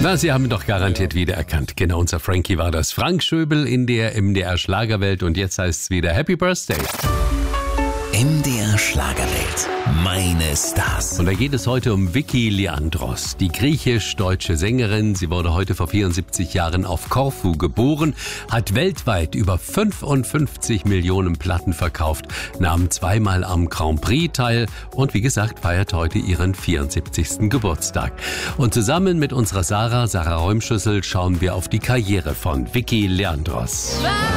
Na, Sie haben ihn doch garantiert wiedererkannt. Genau, unser Frankie war das. Frank Schöbel in der MDR Schlagerwelt und jetzt heißt es wieder Happy Birthday. MDR Schlagerwelt. Meine Stars. Und da geht es heute um Vicky Leandros, die griechisch-deutsche Sängerin. Sie wurde heute vor 74 Jahren auf Korfu geboren, hat weltweit über 55 Millionen Platten verkauft, nahm zweimal am Grand Prix teil und wie gesagt feiert heute ihren 74. Geburtstag. Und zusammen mit unserer Sarah Räumschüssel schauen wir auf die Karriere von Vicky Leandros.